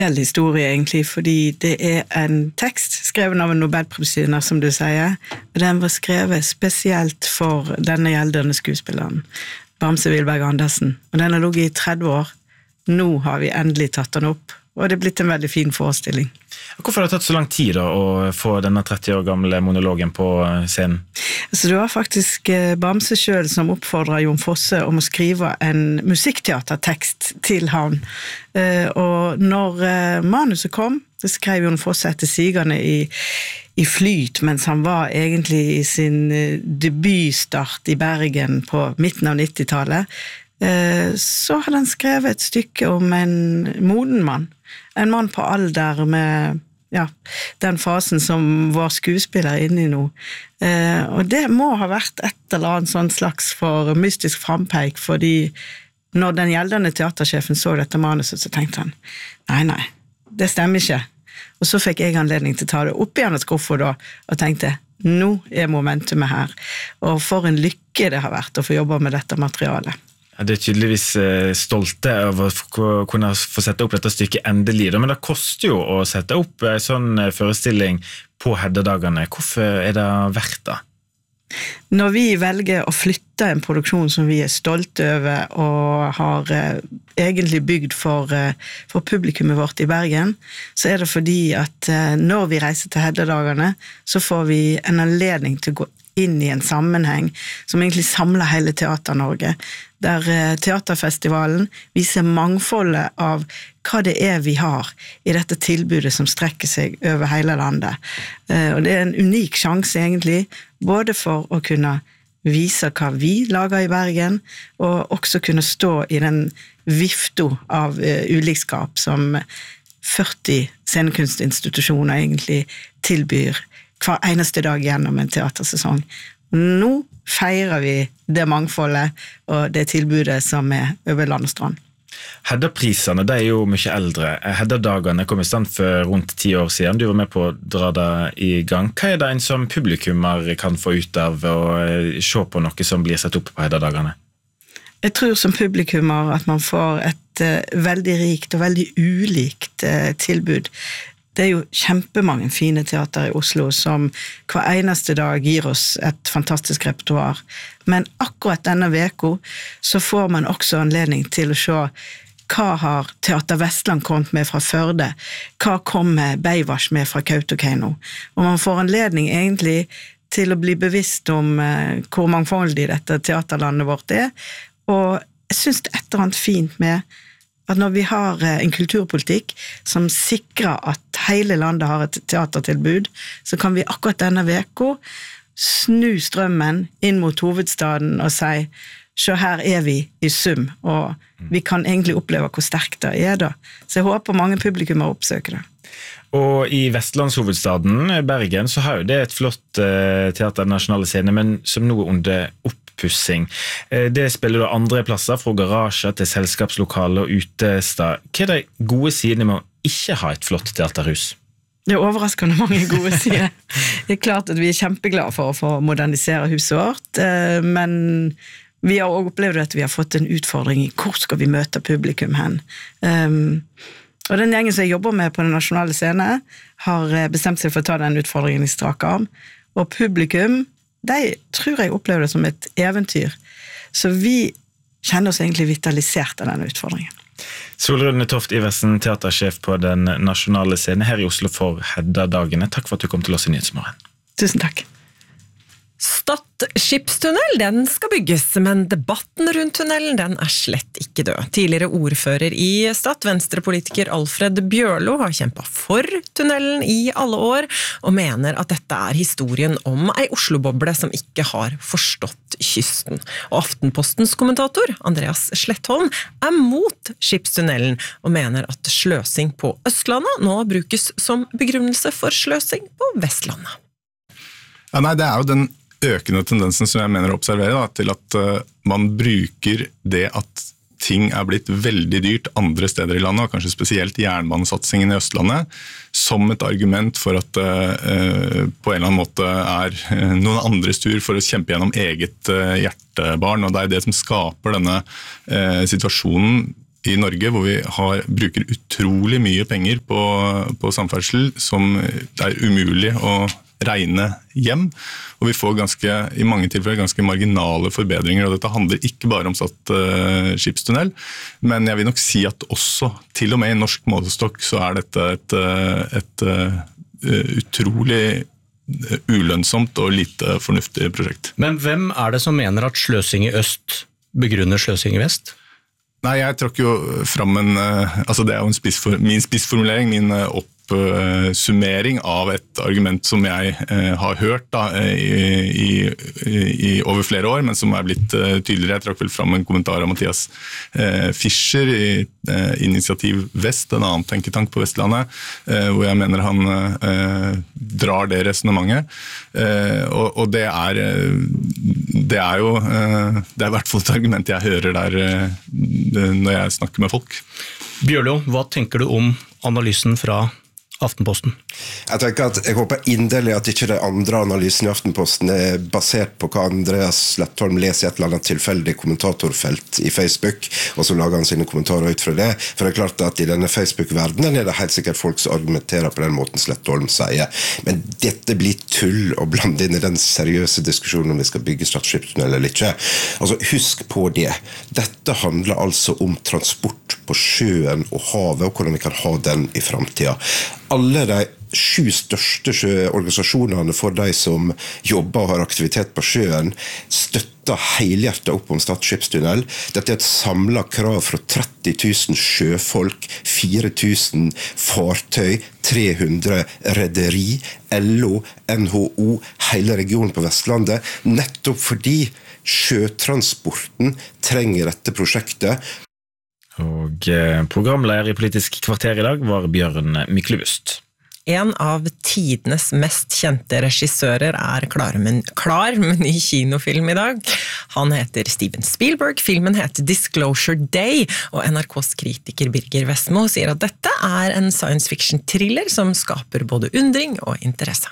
Historie egentlig, fordi det en tekst skrevet av en Nobelprisvinner, som du sier, og den var skrevet spesielt for denne gjeldende skuespilleren, Bamse Wilberg Andersen, og den har ligget i 30 år. Nå har vi endelig tatt den opp, og det er blitt en veldig fin forestilling. Hvorfor har det tatt så lang tid da, å få denne 30 år gamle monologen på scenen? Så det var faktisk Bamse selv som oppfordret Jon Fosse om å skrive en musikkteatertekst til han. Og når manuset kom, så skrev Jon Fosse etter sigende i flyt, mens han var egentlig i sin debutstart i Bergen på midten av 90-tallet, så hadde han skrevet et stykke om en moden mann. En mann på alder med den fasen som var skuespiller inne i nå. Og det må ha vært et eller annet sånn slags for mystisk frampeik, fordi når den gjeldende teatersjefen så dette manuset, så tenkte han, nei, det stemmer ikke. Og så fikk jeg anledning til å ta det opp igjen av skuffen da, og tenkte, nå momentumet her. Og for en lykke det har vært å få jobbe med dette materialet. Det tydeligvis stolte av å kunne få sette opp dette stykket endelig, men det koster jo å sette opp en sånn forestilling på Hedda-dagene. Hvorfor det verdt det? Når vi velger å flytte en produksjon som vi stolte over og har egentlig bygd for publikummet vårt i Bergen, så det fordi at når vi reiser til Hedda-dagene, så får vi en anledning til å gå inn i en sammenheng som egentlig samler hele Teater-Norge, der teaterfestivalen viser mangfoldet av hva det vi har i dette tilbudet som strekker seg over hele landet. Og det en unik sjanse egentlig, både for å kunne vise hva vi lager i Bergen, og også kunne stå i den vifto av ulikskap som 40 scenekunstinstitusjoner egentlig tilbyr hver eneste dag gjennom en teatersesong. Nå feirer vi det mangfoldet og det tilbudet som over land og strand. Hedda-prisene, de jo mye eldre. Hedda-dagene kom i stand for rundt 10 år siden. Du var med på å dra det i gang. Hva det en som publikummer kan få ut av å se på noe som blir satt opp på Hedda-dagene? Jeg tror som publikummer at man får et veldig rikt og veldig ulikt tilbud. Det jo kjempemange fine teater i Oslo som hver eneste dag gir oss et fantastisk repertoar. Men akkurat denne veko så får man også anledning til å se hva har Teater Vestland kommet med fra Førde, hva kommer Beivars med fra Kautokeino. Og man får anledning egentlig til å bli bevisst om hvor mangfoldig dette teaterlandet vårt og jeg synes det et eller annet fint med at når vi har en kulturpolitikk som sikrer at hele landet har et teatertilbud, så kan vi akkurat denne veko snu strømmen inn mot hovedstaden og si, så her vi i sum, og vi kan egentlig oppleve hvor sterkt det da. Så jeg håper mange publikummer oppsøker det. Og i Vestlandshovedstaden, Bergen, så har jo det et flott teater, nasjonale scene, men som nå under oppussing. Det spiller da andre plasser, fra garasjer til selskapslokale og utestad. Hva de gode sidene med å ikke ha et flott teaterhus? Det overraskende mange gode sider. Det klart at vi kjempeglade for å få modernisere huset vårt, men vi har også opplevd at vi har fått en utfordring i hvor skal vi møte publikum hen. Og den gjengen som jeg jobber med på den nasjonale scene har bestemt seg for å ta den utfordringen i strak arm. Og publikum, de tror jeg opplever det som et eventyr. Så vi kjenner oss egentlig vitalisert av denne utfordringen. Solrune Toft Iversen, teatersjef på den nasjonale scenen her i Oslo for Hedda-dagene. Takk for at du kom til oss i Nyhetsmorgen. Tusen takk. Stad skipstunnel, den skal bygges, men debatten rundt tunnelen, den slett ikke død. Tidligere ordfører i Stad, venstrepolitiker Alfred Bjørlo, har kjempet for tunnelen i alle år, og mener at dette historien om ei Oslo-boble som ikke har forstått kysten. Og Aftenpostens kommentator, Andreas Slettholm, mot skipstunnelen, og mener at sløsing på Østlandet nå brukes som begrunnelse for sløsing på Vestlandet. Ja, nei, det jo den økende tendensen som jeg mener å observere da, til at man bruker det at ting blitt veldig dyrt andre steder i landet, og kanskje spesielt jernbanesatsingen i Østlandet, som et argument for at på en eller annen måte noen andres tur for å kjempe gjennom eget hjertebarn, og det det som skaper denne situasjonen i Norge, hvor vi bruker utrolig mye penger på samferdsel, som det umulig å regne hjem, og vi får i mange tilfeller ganske marginale forbedringer, og dette handler ikke bare om Stad skipstunnel, men jeg vil nok si at også, til og med i norsk målestokk, så dette et utrolig ulønnsomt og lite fornuftig prosjekt. Men hvem det som mener at sløsing i øst begrunner sløsing i vest? Nei, jeg tråkker jo frem altså det jo min spissformulering, min oppsummering av et argument som jeg har hørt da, i over flere år, men som blitt tydeligere. Jeg trakk vel frem en kommentar av Mathias Fischer i Initiativ Vest, en annen tenketank på Vestlandet, hvor jeg mener han drar det resonementet. Og det jo det I hvert fall et argument jeg hører der når jeg snakker med folk. Bjørlo, hva tenker du om analysen fra Aftenposten? Jeg tenker at jeg håper inderlig at ikke de andre analysene I Aftenposten basert på hva Andreas Slettholm leser I et eller annet tilfeldig kommentatorfelt I Facebook, og så lager han sine kommentarer ut fra det. For det klart at I denne Facebook-verdenen det helt sikkert folk som argumenterer på den måten Slettholm sier. Men dette blir tull å blande inn I den seriøse diskusjonen om vi skal bygge Stad skipstunnel eller ikke. Altså, husk på det. Dette handler altså om transport på sjøen og havet, og hvordan vi kan ha den I fremtiden. Alle de 7 største organisasjonene for de som jobber og har aktivitet på sjøen støtter helhjertet opp om Stad skipstunnel. Dette et samlet krav fra 30 000 sjøfolk, 4 000 fartøy, 300 rederi, LO, NHO, hele regionen på Vestlandet, nettopp fordi sjøtransporten trenger dette prosjektet. Og programleder I Politisk kvarter I dag var Bjørn Myklebust. En av tidenes mest kjente regissører klar med ny kinofilm I dag. Han heter Steven Spielberg, filmen heter Disclosure Day, og NRKs kritiker Birger Vestmo sier at dette en science fiction thriller som skaper både undring og interesse.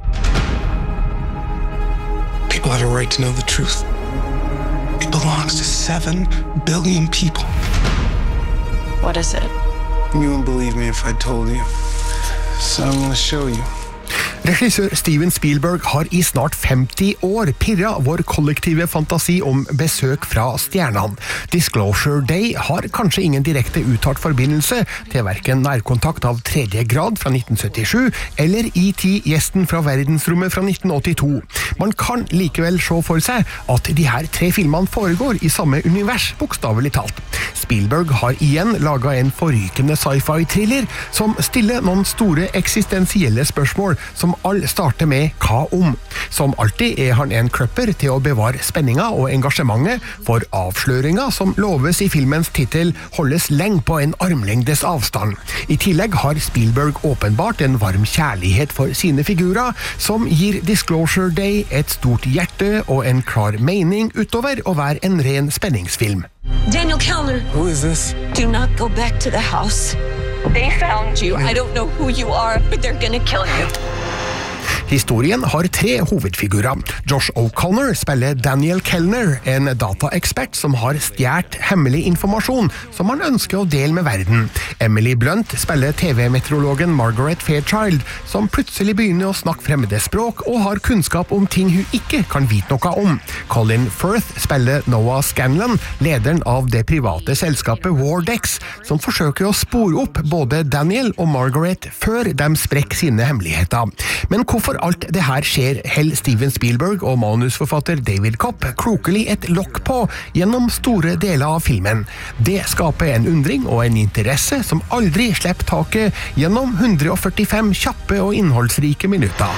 People have a right to know the truth. It belongs to 7 billion people. What is it? You wouldn't believe me if I told you. So I'm going to show you. Regissør Steven Spielberg har I snart 50 år pirret vår kollektive fantasi om besøk fra stjernene. Disclosure Day har kanskje ingen direkte uttalt forbindelse til hverken nærkontakt av 3. grad fra 1977 eller E.T.-gjesten fra verdensrommet fra 1982. Man kan likevel se for seg at de her 3 filmene foregår I samme univers, bokstavelig talt. Spielberg har igjen laget en forrykende sci-fi-thriller som stiller noen store eksistensielle spørsmål som alle starter med hva om. Som alltid han en kløpper til å bevare spenninga og engasjementet, for avsløringa som loves I filmens titel holdes lenge på en armlengdes avstand. I tillegg har Spielberg åpenbart en varm kjærlighet for sine figurer, som gir Disclosure Day et stort hjerte og en klar mening utover å være en ren spenningsfilm. Daniel Kellner. Who is this? Do not go back to the house. They found you. I don't know who you are, but they're gonna kill you. Historien har 3 hovedfigurer. Josh O'Connor spiller Daniel Kellner, en dataekspert som har stjert hemmelig informasjon som han ønsker å dele med verden. Emily Blunt spiller TV-meteorologen Margaret Fairchild, som plutselig begynner å snakke fremmede språk og har kunnskap om ting hun ikke kan vite noe om. Colin Firth spiller Noah Scanlon, lederen av det private selskapet Wardex, som forsøker å spore opp både Daniel og Margaret før de sprekker sine hemmeligheter. Men hvorfor alt det her skjer, holder Steven Spielberg og manusforfatter David Kopp klokelig et lokk på gjennom store deler av filmen. Det skaper en undring og en interesse som aldri slipper taket gjennom 145 kjappe og innholdsrike minutter.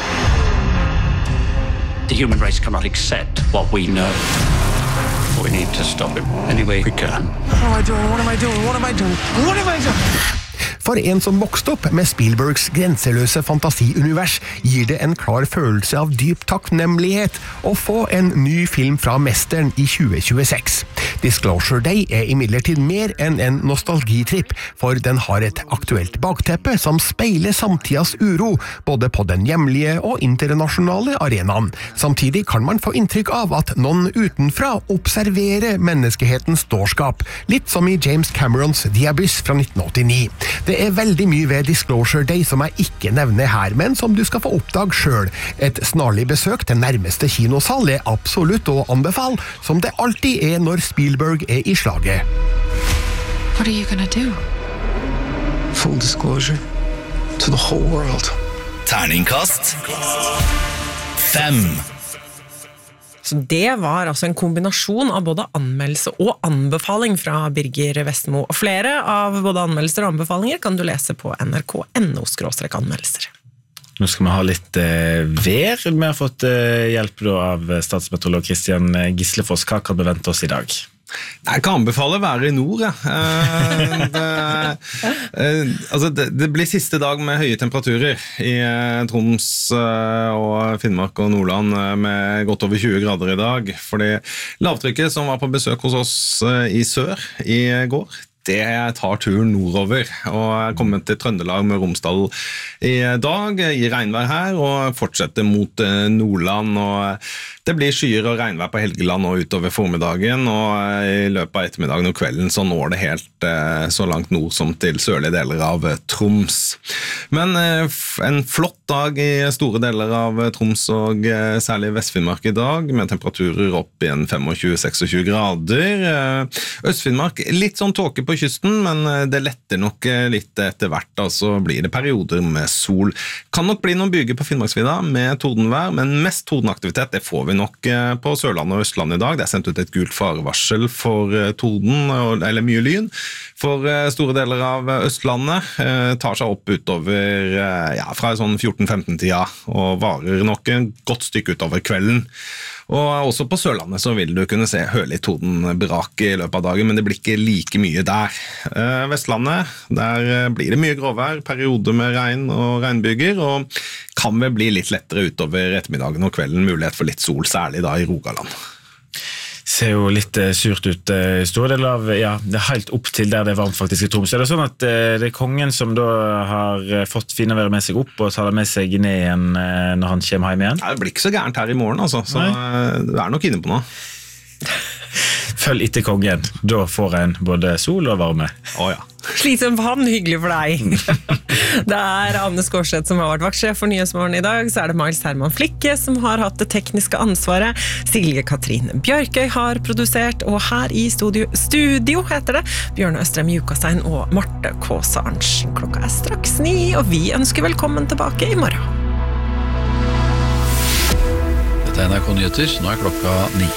The human race cannot accept what we know. We need to stop him any way we can. What am I doing? For en som vokste opp med Spielbergs grenseløse fantasiunivers, gir det en klar følelse av dyp takknemlighet å få en ny film fra mesteren i 2026. Disclosure Day imidlertid mer enn en nostalgitripp, for den har et aktuelt bakteppe som speiler samtidas uro, både på den hjemlige og internasjonale arenaen. Samtidig kan man få inntrykk av at noen utenfra observerer menneskehetens dårskap, litt som i James Camerons The Abyss fra 1989. Det veldig mye ved Disclosure Day som jeg ikke nevner her, men som du skal få oppdage selv. Et snarlig besøk til nærmeste kinosal absolutt å anbefale, som det alltid når Spielberg i slaget. What are you gonna do? Full disclosure to the whole world. Terningkast 5. Så det var altså en kombinasjon av både anmeldelse og anbefaling fra Birger Vestmo. Og flere av både anmeldelser og anbefalinger kan du lese på nrk.no/anmeldelser. Nå skal vi ha litt vær. Vi har fått hjelp av statsmeteorolog Kristian Gislefoss. Hva kan vi vente oss i dag? Jeg kan anbefale vær i nord. Det blir siste dag med høye temperaturer i Troms og Finnmark og Nordland med godt over 20 grader i dag. Fordi lavtrykket som var på besøk hos oss i sør i går, det tar turen nordover og er kommet til Trøndelag med Romsdal i dag, i regnvær her og fortsetter mot Nordland. Og det blir skyer og regnvær på Helgeland og utover formiddagen, og i løpet av ettermiddagen og kvelden så når det helt så langt nord som til sørlige deler av Troms. Men en flott dag i store deler av Troms og særlig Vestfinnmark i dag, med temperaturer opp i en 25-26 grader. Østfinnmark litt sånn tåke på kysten, men det letter nok litt etter hvert, altså blir det perioder med sol. Kan nok bli noen byger på Finnmarksvidda med tordenvær, men mest tordenaktivitet det får vi nok på Sørlandet og Østlandet i dag. Det sendt ut et gult farevarsel for torden, eller mye lyn, for store deler av Østlandet. Tar seg opp utover fra sånn 14-15-tida og varer nok en godt stykke utover kvelden. Og også på Sørlandet så vil du kunne se hølig tordenbrak i løpet av dagen, men det blir ikke like mye der. Vestlandet, der blir det mye gråvær, perioder med regn og regnbyger, og kan vel bli litt lettere utover ettermiddagen og kvelden, mulighet for litt sol, særlig da i Rogaland. Ser jo litt surt ut store deler av, det er helt opp til der det er varmt faktisk i Troms. Er det sånn at det er kongen som da har fått finværet med seg opp og tar det med seg ned igjen når han kommer hjem igjen? Det blir ikke så gærent her i morgen altså, så det er nok inne på noe. Følg etter kongen, da får en både sol og varme. Ja. Slitsom vann, hyggelig for deg. Det er Anne Skårseth som har vært vaktsjef for Nyhetsmorgen i dag, så er det Miles Herman Flikke som har hatt det tekniske ansvaret, Silje Katrine Bjørkøy har produsert, og her i studio heter det, Bjørn Østrem Jukastein og Marte Kåse Arntzen. Klokka er straks 9, og vi ønsker velkommen tilbake i morgen. Dette er NRK Nyheter, nå er klokka 9.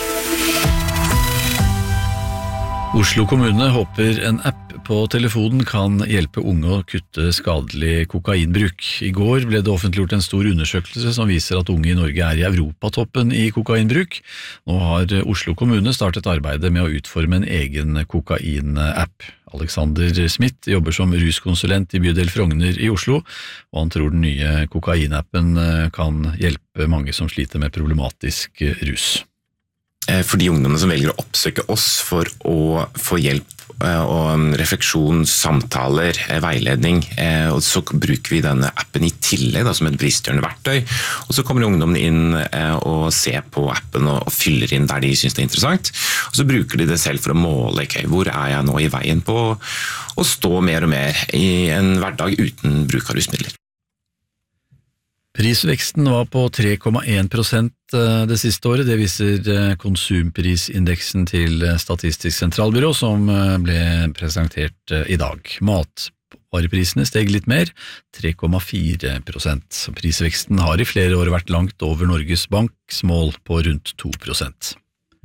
Oslo kommune håper en app på telefonen kan hjelpe unge å kutte skadelig kokainbruk. I går ble det offentliggjort en stor undersøkelse som viser at unge i Norge er i europatoppen i kokainbruk. Nå har Oslo kommune startet arbeidet med å utforme en egen kokain-app. Alexander Smith jobber som ruskonsulent i bydel Frogner i Oslo, og han tror den nye kokain-appen kan hjelpe mange som sliter med problematisk rus. For de ungdommene som velger å oppsøke oss for å få hjelp og refleksjon, samtaler, veiledning, og så bruker vi denne appen i tillegg som et bevisstgjørende verktøy, og så kommer ungdommen inn og ser på appen og fyller inn der de synes det er interessant, og så bruker de det selv for å måle, hvor er jeg nå i veien på å stå mer og mer i en hverdag uten bruk av rusmidler. Prisveksten var på 3,1% det siste året. Det viser konsumprisindeksen til Statistisk sentralbyrå som ble presentert i dag. Matvareprisene steg litt mer, 3,4%. Prisveksten har i flere år vært langt over Norges Banks mål på rundt 2%.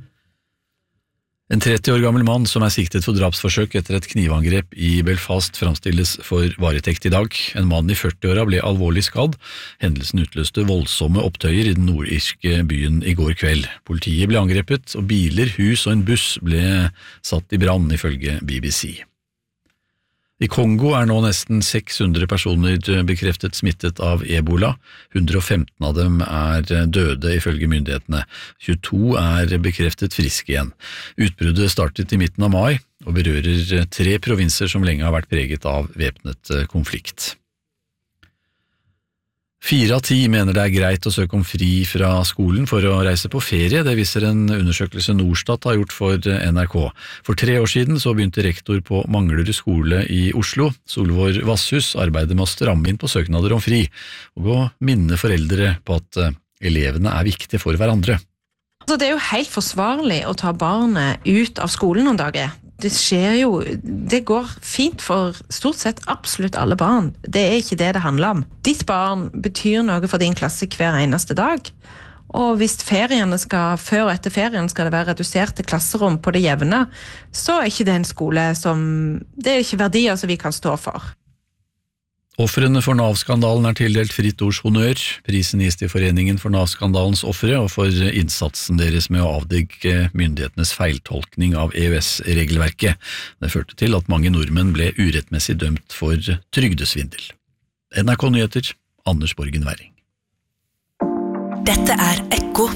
En 30 år gammel mann som er siktet for drapsforsøk etter et knivangrep i Belfast framstilles for varetekt i dag. En mann i 40-åra ble alvorlig skadd. Hendelsen utløste voldsomme opptøyer i den nordirske byen i går kveld. Politiet ble angrepet, og biler, hus og en buss ble satt i brann ifølge BBC. I Kongo nå nesten 600 personer bekreftet smittet av Ebola. 115 av dem døde ifølge myndighetene. 22 bekreftet friske igjen. Utbruddet startet i midten av mai og berører 3 provinser som lenge har vært preget av væpnet konflikt. 4 av 10 mener det greit å søke om fri fra skolen for å reise på ferie. Det viser en undersøkelse Norstat har gjort for NRK. For 3 år siden så begynte rektor på Manglerud skole i Oslo, Solvor Vasshus, arbeidet med å stramme inn på søknader om fri, og å minne foreldre på at elevene viktige for hverandre. Altså, det jo helt forsvarlig å ta barnet ut av skolen noen dager. Det går fint for stort sett absolutt alle barn. Det ikke det handler om. Ditt barn betyr noe for din klasse hver eneste dag. Og hvis før og etter ferien skal det være reduserte klasserom på det jevne, så ikke det en skole det ikke verdier som vi kan stå for. Ofrene for Nav-skandalen tildelt Fritt Ords honnør. Prisen gis til Foreningen for Nav-skandalens ofre og for innsatsen deres med å avdekke myndighetenes feiltolkning av EØS-regelverket. Det førte til at mange nordmenn ble urettmessig dømt for trygdesvindel. NRK Nyheter, Anders Borgen Werring. Dette Ekko.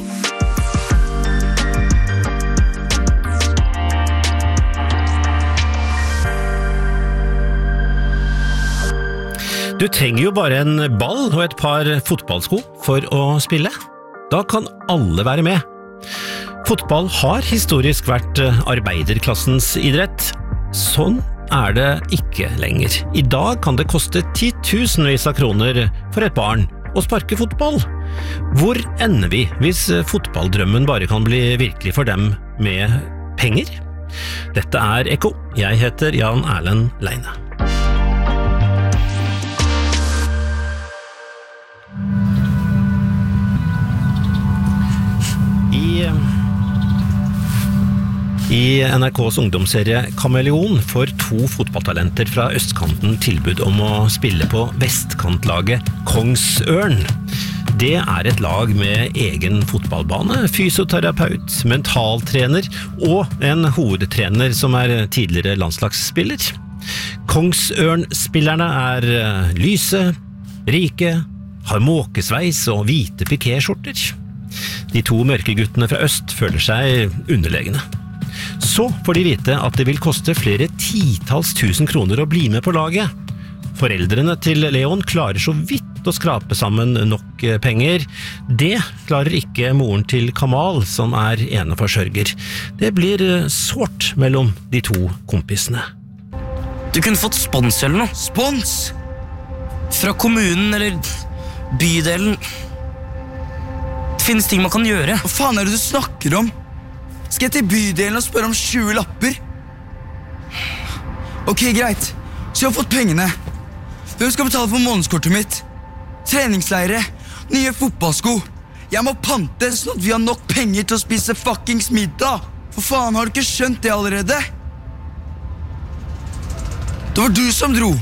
Du trenger jo bare en ball og et par fotballsko for å spille. Da kan alle være med. Fotball har historisk vært arbeiderklassens idrett. Sånn det ikke lenger. I dag kan det koste 10.000-vis av kroner for et barn å sparke fotball. Hvor ender vi hvis fotballdrømmen bare kan bli virkelig for dem med penger? Dette Ekko. Jeg heter Jan Erlend Leine. I NRKs ungdomsserie Kameleon får 2 fotballtalenter fra østkanten tilbud om å spille på vestkantlaget Kongsørn. Det et lag med egen fotballbane, fysioterapeut, mentaltrener og en hovedtrener som tidligere landslagsspiller. Kongsørn-spillerne lyse, rike, har måkesveis og hvite pikéskjorter. De 2 mørke guttene fra øst føler seg underlegne. Så får de vite at det vil koste flere 10.000 kroner å bli med på laget. Foreldrene til Leon klarer så vidt å skrape sammen nok penger. Det klarer ikke moren til Kamal, som eneforsørger. Det blir sårt mellom de 2 kompisene. Du kunne fått spons eller noe. Spons? Fra kommunen eller bydelen. Det finnes ting man kan gjøre. Hva faen det du snakker om? Skal jeg til bydelen og spørre om 20 lapper? Ok, greit. Så jeg har fått pengene. Hvem skal betale for månedskortet mitt? Treningsleire, nye fotballsko. Jeg må pante sånn at vi har nok penger til å spise fuckings middag. For faen, har du ikke skjønt det allerede? Det var du som dro.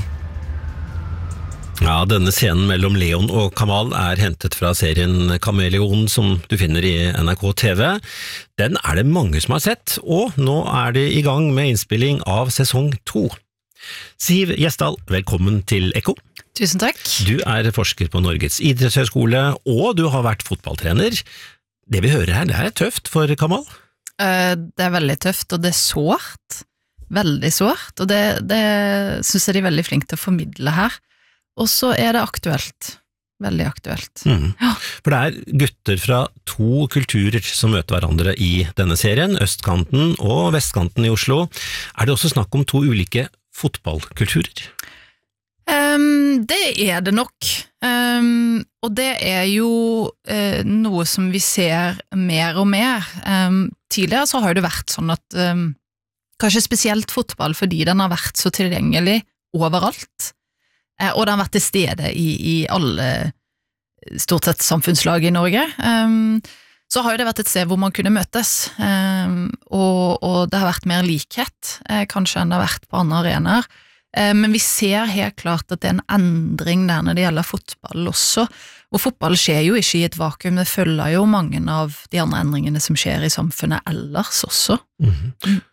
Ja, denne scenen mellom Leon og Kamal hentet fra serien Kameleon som du finner i NRK TV. Den det mange som har sett, og nå de i gang med innspilling av sesong 2. Siv Gjesdal, velkommen til Ekko. Tusen takk. Du forsker på Norges idrettshøyskole, og du har vært fotballtrener. Det vi hører her, det tøft for Kamal? Det veldig tøft, og det sårt. Veldig sårt, og det synes jeg de veldig flinke til å formidle her. Og så det aktuelt. Veldig aktuelt. Ja. For det gutter fra 2 kulturer som møter hverandre i denne serien, østkanten og vestkanten i Oslo. Det også snakk om 2 ulike fotballkulturer? Det det nok. Og det jo noe som vi ser mer og mer. Tidligere så har det vært sånn at kanskje spesielt fotball, fordi den har vært så tilgjengelig overalt. Og den har vært til stede i alle stort sett samfunnslag i Norge. Så har det vært et sted hvor man kunne møtes, og det har vært mer likhet, kanskje enn det har vært på andre arenaer. Men vi ser helt klart at det en endring der når det gjelder fotball også, og fotball skjer jo ikke i et vakuum, det følger jo mange av de andre endringene som skjer i samfunnet ellers også.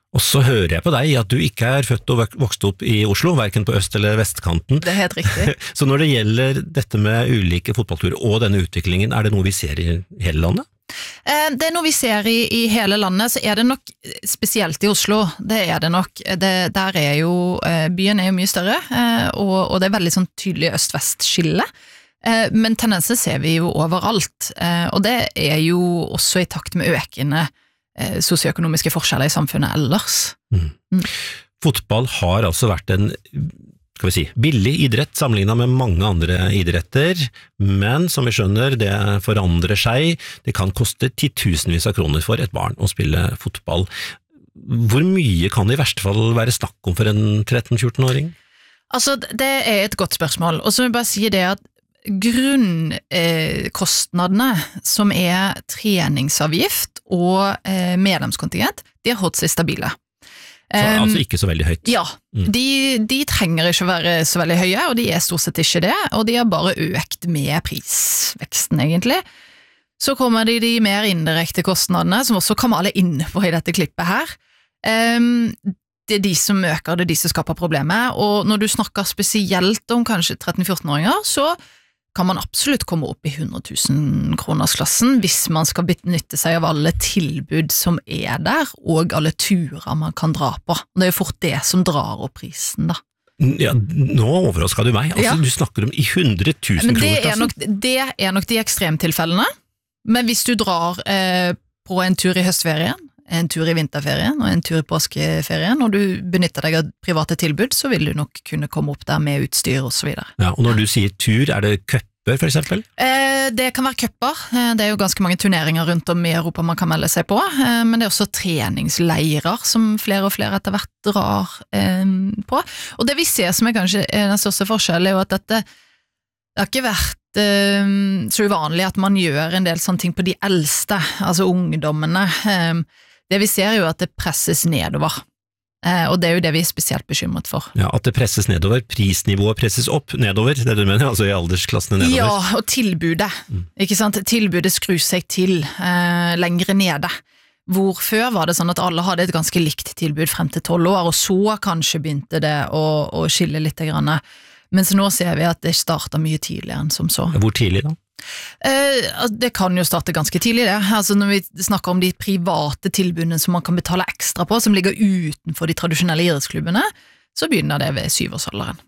Og så hører jeg på deg at du ikke født og vokst opp i Oslo, hverken på øst- eller vestkanten. Det helt riktig. Så når det gjelder dette med ulike fotballturer og denne utviklingen, det noe vi ser i hele landet? Det noe vi ser i hele landet, så det nok spesielt i Oslo. Det det nok. Der jo, byen jo mye større, og det veldig sånn tydelig øst-vest-skille. Men tendenser ser vi jo overalt, og det jo også i takt med økende sosioøkonomiske forskjeller i samfunnet ellers. Fotball har altså vært en billig idrett sammenlignet med mange andre idretter, men som vi skjønner, det forandrer seg. Det kan koste titusenvis av kroner for et barn å spille fotball. Hvor mye kan det i verste fall være snakk om for en 13-14-åring? Altså, det et godt spørsmål, og så vil jeg bare si det at grunnkostnadene som treningsavgift og medlemskontingent, de har holdt seg stabile. Altså ikke så veldig høyt? Ja, de trenger ikke være så veldig høye, og de stort sett ikke det, og de har bare økt med prisveksten egentlig. Så kommer de mer indirekte kostnadene, som også kommer alle inn på i dette klippet her. Det de som øker, det de som skaper problemet, og når du snakker spesielt om kanskje 13-14-åringer, så kan man absolutt komme opp i 100 000 kronersklassen hvis man skal benytte seg av alle tilbud som der, og alle turer man kan dra på. Det jo fort det som drar opp prisen da. Ja, nå overrasket du meg. Altså, Du snakker om i 100 000 kronersklassen. Det nok de ekstremtilfellene, men hvis du drar på en tur i høstferien, en tur i vinterferien og en tur i påskeferien, og du benytter deg av private tilbud, så vil du nok kunne komme opp der med utstyr og så videre. Ja, og når du sier tur, det cuper for eksempel? Det kan være cuper. Det jo ganske mange turneringer rundt om i Europa man kan melde seg på, men det også treningsleirer som flere og flere etter hvert drar på. Og det vi ser som kanskje den største forskjellen jo at dette det har ikke vært så uvanlig at man gjør en del sånne ting på de eldste, altså ungdommene. Det vi ser jo at det presses nedover, og det jo det vi spesielt bekymret for. Ja, at det presses nedover, prisnivået presses opp nedover, det du mener, altså i aldersklassene nedover. Ja, og tilbudet, ikke sant? Tilbudet skrur seg til lengre nede. Hvor før var det sånn at alle hadde et ganske likt tilbud frem til 12 år, og så kanskje begynte det å skille litt grann. Mens nå ser vi at det starter mye tidligere enn som så. Hvor tidlig da? Det kan jo starte ganske tidlig det. Altså når vi snakker om de private tilbudene som man kan betale ekstra på, som ligger utenfor de tradisjonelle idrettsklubbene, så begynner det ved 7-årsalderen.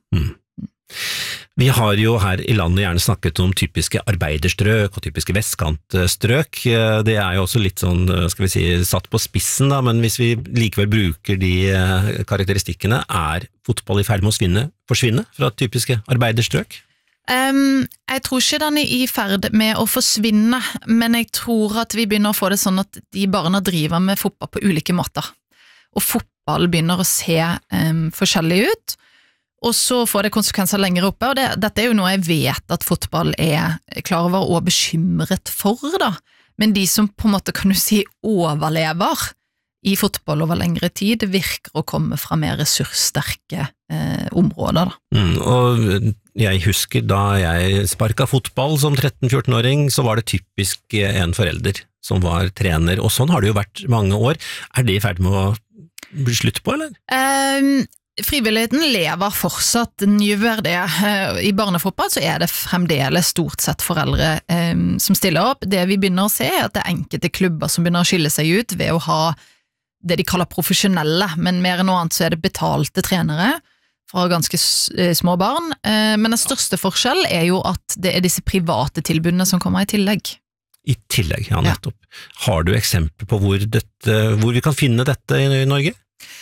Vi har jo her i landet gjerne snakket om typiske arbeiderstrøk og typiske vestkantstrøk. Det jo også litt sånn, skal vi si, satt på spissen da, men hvis vi likevel bruker de karakteristikkene, fotball i ferd med å forsvinne fra typiske arbeiderstrøk? Jeg tror ikke den i ferd med å forsvinne, men jeg tror at vi begynner å få det sånn at de barna driver med fotball på ulike måter. Og fotball begynner å se forskjellig ut, og så får det konsekvenser lenger oppe, og dette jo noe jeg vet at fotball klar over og bekymret for da, men de som på en måte kan du si overlever i fotball over lengre tid, virker å komme fra mer ressurssterke områder da. Og jeg husker da jeg sparket fotball som 13-14-åring, så var det typisk en forelder som var trener, og sånn har det jo vært mange år. Det i ferd med å bli slutt på, eller? Frivilligheten lever fortsatt, den gjør det. I barnefotball så det fremdeles stort sett foreldre som stiller opp. Det vi begynner å se at det enkelte klubber som begynner å skille seg ut ved å ha det de kaller profesjonelle, men mer enn noe annet så det betalte trenere fra ganske små barn. Men den største forskjell jo at det disse private tilbudene som kommer i tillegg. I tillegg, ja, nettopp. Har du eksempler på hvor vi kan finne dette i Norge?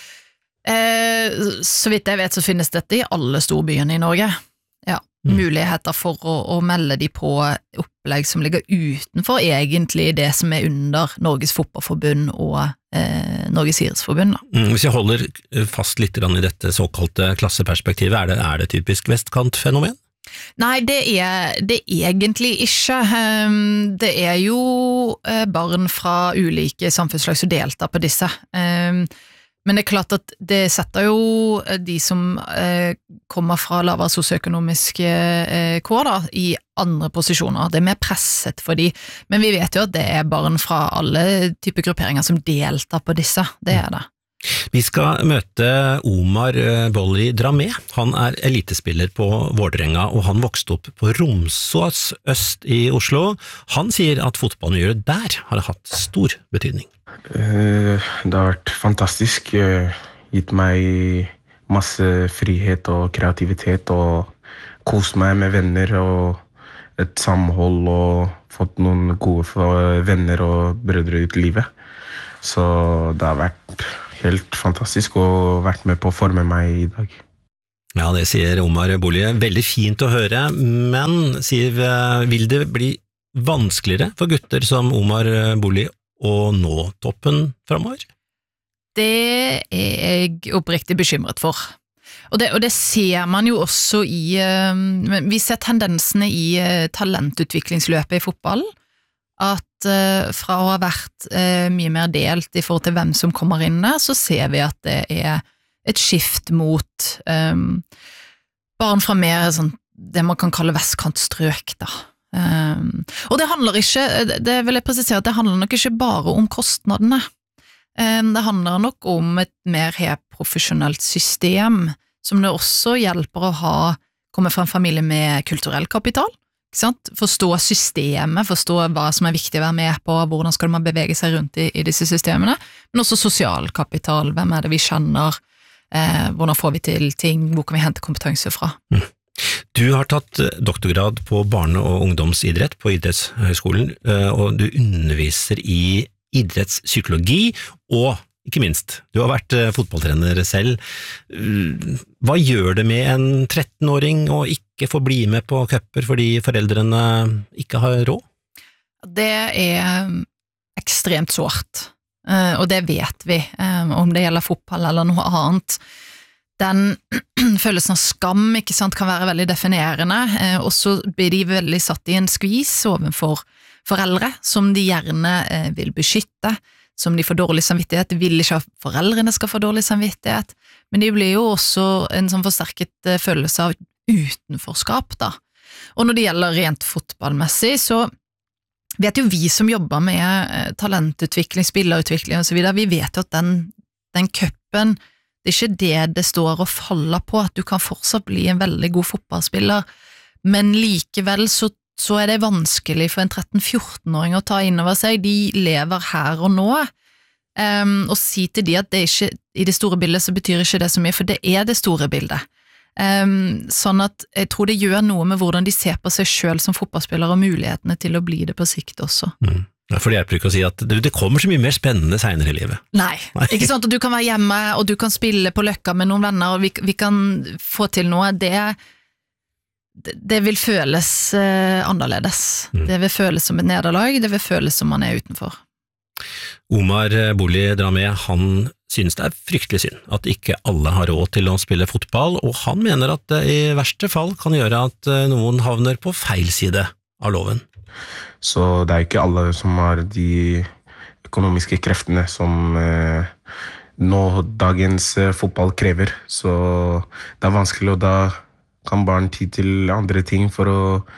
Så vidt jeg vet så finnes dette i alle storbyene i Norge. Ja, muligheter for å melde de på opplegg som ligger utenfor egentlig det som under Norges Fotballforbund og Norges Idrettsforbund. Hvis jeg holder fast litt i dette såkalte klasseperspektivet, det typisk vestkantfenomen? Nei, det egentlig ikke. Det jo barn fra ulike samfunnslag som deltar på disse. Men det klart at det setter jo de som kommer fra lavere sosioøkonomiske kår da, i andre posisjoner. Det mer presset for de. Men vi vet jo at det barn fra alle typer grupperinger som deltar på disse. Det det. Vi skal møte Omar Bolli Dramé. Han elitespiller på Vålerenga, og han vokste opp på Romsås øst i Oslo. Han sier at fotballmiljøet der har hatt stor betydning. Det har vært fantastisk, gitt meg masse frihet og kreativitet, og kost meg med venner og et samhold, og fått noen gode venner og brødre ut livet. Så det har vært helt fantastisk å vært med på å forme meg i dag. Ja, det sier Omar Bolli. Veldig fint å høre, men Siv, vil det bli vanskeligere for gutter som Omar Bolli å nå toppen fremover? Det jeg oppriktig bekymret for. Og det ser man jo også vi ser tendensene i talentutviklingsløpet i fotball, at fra å ha vært mye mer delt i forhold til hvem som kommer inn der, så ser vi at det et skift mot barn fra mer sånn, det man kan kalle vestkantstrøk da. Og det handler ikke, det vil jeg presisere, at det handler nok ikke bare om kostnadene. Det handler nok om et mer profesjonelt system, som det også hjelper å komme fra en familie med kulturell kapital. Ikke sant? Forstå systemet, forstå hva som viktig å være med på, hvordan skal man bevege seg rundt i disse systemene, men også sosial kapital, hvem det vi kjenner, hvordan får vi til ting, hvor kan vi hente kompetanse fra. Du har tatt doktorgrad på barne- og ungdomsidrett på Idrettshøgskolen, og du underviser i idrettspsykologi, og ikke minst, du har vært fotballtrener selv. Hva gjør det med en 13-åring å ikke få bli med på cuper fordi foreldrene ikke har råd? Det ekstremt sårt, og det vet vi, om det gjelder fotball eller noe annet. Den følelsen av skam, ikke sant, kan være veldig definerende, og så blir de veldig satt i en skvis overfor foreldre, som de gjerne vil beskytte, som de får dårlig samvittighet. De vil ikke at foreldrene skal få dårlig samvittighet, men de blir jo også en sånn forsterket følelse av utenforskap da. Og når det gjelder rent fotballmessig, så vet jo vi som jobber med talentutvikling, spillerutvikling og så videre, vi vet jo at den cupen, det ikke det står og faller på, at du kan fortsatt bli en veldig god fotballspiller, men likevel så det vanskelig for en 13-14-åring å ta inn over seg. De lever her og nå, og si til de at det ikke, i det store bildet så betyr ikke det så mye, for det det store bildet. Sånn at jeg tror det gjør noe med hvordan de ser på seg selv som fotballspiller og mulighetene til å bli det på sikt også. Ja, for det hjelper ikke å si at det kommer så mye mer spennende senere i livet. Nei, ikke sant, og du kan være hjemme, og du kan spille på Løkka med noen venner, og vi kan få til noe, det vil føles annerledes. Det vil føles som et nederlag, det vil føles som man utenfor. Omar Bolli Dramé, han synes det fryktelig synd at ikke alle har råd til å spille fotball, og han mener at det i verste fall kan gjøre at noen havner på feil side av loven. Så det ikke alle som har de økonomiske kreftene som nå dagens fotball krever, så det vanskelig, og da kan barn ty til andre ting for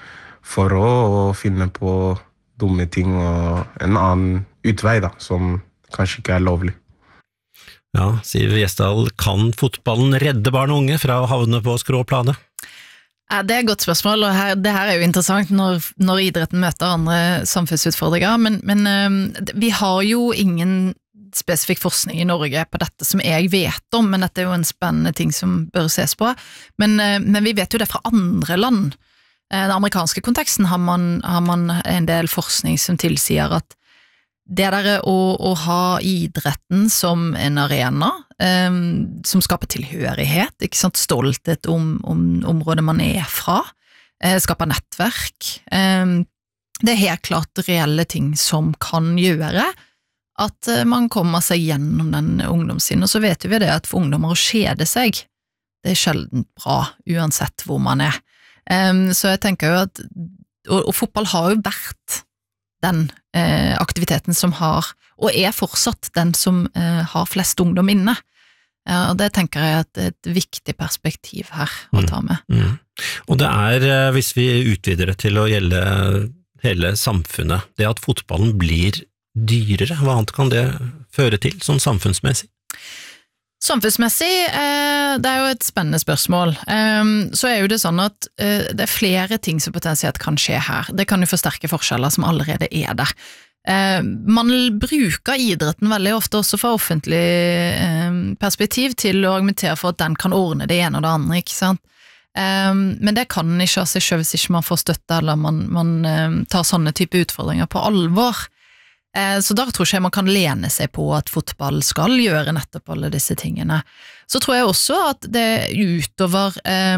å finne på dumme ting og en annen utvei da, som kanskje ikke lovlig. Ja, Siv Gjesdal, kan fotballen redde barn og unge fra å havne på skråplanet? Det et godt spørsmål, og det her jo interessant når idretten møter andre samfunnsutfordringer, men vi har jo ingen spesifikk forskning i Norge på dette som jeg vet om, men dette jo en spennende ting som bør ses på. Men vi vet jo det fra andre land. Den amerikanske konteksten har man en del forskning som tilsier at det å ha idretten som en arena, som skaper tilhørighet, ikke sant, stolthet om området man fra, skaper nettverk, det helt klart reelle ting som kan gjøre at man kommer seg gjennom den ungdomstiden, og så vet vi det at for ungdommer å kjede seg, det sjelden bra, uansett hvor man så jeg tenker jo at, og fotball har jo vært den aktiviteten som har, og fortsatt den som har flest ungdom inne, og det tenker jeg at et viktig perspektiv her å ta med. Og det hvis vi utvider det til å gjelde hele samfunnet, det at fotballen blir dyrere, hva annet kan det føre til, sånn samfunnsmessig? Samfunnsmessig, det jo et spennende spørsmål. Så jo det sånn at det flere ting som potensielt kan skje her. Det kan jo forsterke forskjeller som allerede der. Man bruker idretten veldig ofte også fra offentlig perspektiv til å argumentere for at den kan ordne det ene og det andre, ikke sant? Men det kan ikke av seg selv hvis ikke man får støtte eller man tar sånne type utfordringer på alvor. Så da tror jeg man kan lene seg på at fotball skal gjøre nettopp alle disse tingene. Så tror jeg også at det utover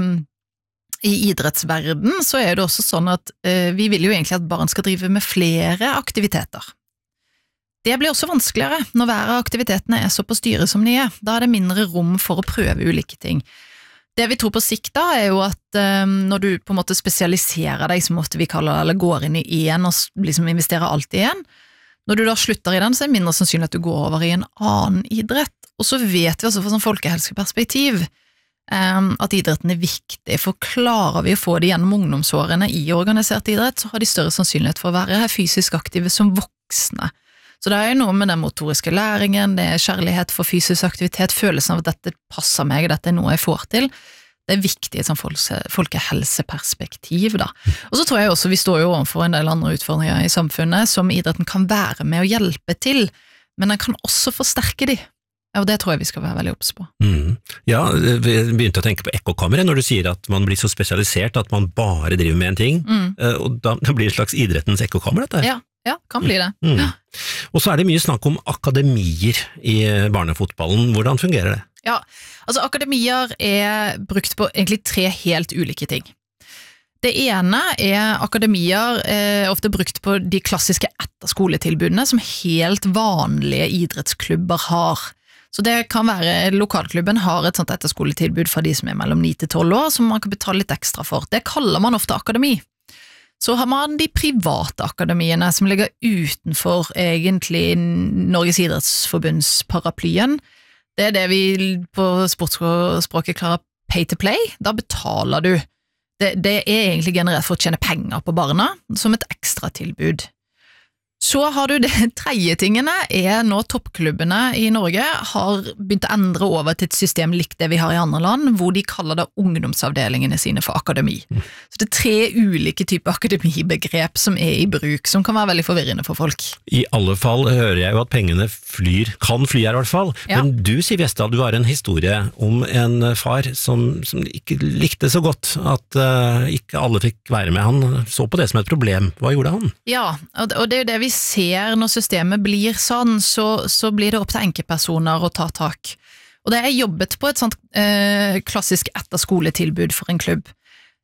i idrettsverden så det også sånn at vi vil jo egentlig at barn skal drive med flere aktiviteter. Det blir også vanskeligere når hver av aktivitetene så på styret som de Da det mindre rom for å prøve ulike ting. Det vi tror på sikt da jo at når du på en måte spesialiserer deg, som ofte vi kaller det, eller går inn i en og liksom investerer alt i en, når du da slutter i den, så det mindre sannsynlig at du går over i en annen idrett. Og så vet vi også fra sånn folkehelseperspektiv at idretten viktig, for klarer vi å få det gjennom ungdomsårene i organisert idrett, så har de større sannsynlighet for å være fysisk aktive som voksne. Så det jo noe med den motoriske læringen, det kjærlighet for fysisk aktivitet, følelsen av at dette passer meg, dette noe jeg får til. Det viktig i et sånn folkehelseperspektiv da. Og så tror jeg også vi står jo overfor en del andre utfordringer i samfunnet som idretten kan være med å hjelpe til, men den kan også forsterke de. Og det tror jeg vi skal være veldig obs på. Ja, vi begynte å tenke på ekkokammeret når du sier at man blir så spesialisert at man bare driver med en ting, og da blir det et slags idrettens ekkokammer dette. Ja, kan bli det. Ja. Og så det mye snakk om akademier i barnefotballen. Hvordan fungerer det? Ja, altså akademier brukt på egentlig 3 helt ulike ting. Det ene akademier ofte brukt på de klassiske etterskoletilbudene som helt vanlige idrettsklubber har. Så det kan være, lokalklubben har et sånt etterskoletilbud for de som mellom 9 til 12 år, som man kan betale litt ekstra for. Det kaller man ofte akademi. Så har man de private akademiene som ligger utenfor egentlig Norges idrettsforbunds paraplyen. Det det vi på sportsspråket klarer pay to play. Da betaler du. Det egentlig generert for å tjene penger på barna, som et ekstra tilbud. Så har du det tredje tingene nå toppklubbene i Norge har begynt å endre over til et system likt det vi har i andre land, hvor de kaller det ungdomsavdelingene sine for akademi. Så det 3 ulike typer akademibegrep som i bruk, som kan være veldig forvirrende for folk. I alle fall hører jeg jo at pengene kan fly her i hvert fall, men du, Siv Gjesdal, du har en historie om en far som ikke likte så godt at ikke alle fikk være med. Han så på det som et problem. Hva gjorde han? Ja, og det det vi ser når systemet blir sånn, så blir det opp til enkeltpersoner å ta tak. Og det jobbet på et sånt klassisk etterskoletilbud for en klubb.